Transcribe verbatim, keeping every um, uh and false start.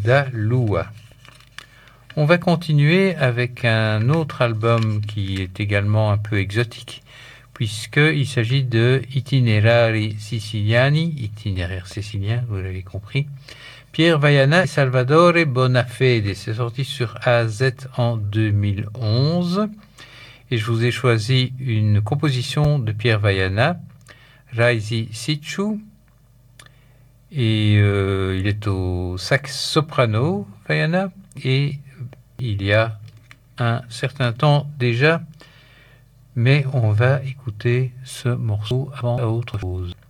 da Lua. On va continuer avec un autre album qui est également un peu exotique, puisqu'il s'agit de Itinerari Siciliani, itinéraire sicilien, vous l'avez compris. Pierre Vaiana et Salvatore Bonafede, c'est sorti sur A Z en deux mille onze. Et je vous ai choisi une composition de Pierre Vaiana, Raisi Sicciu, et euh, il est au sax soprano, Vaiana, et il y a un certain temps déjà, mais on va écouter ce morceau avant autre chose.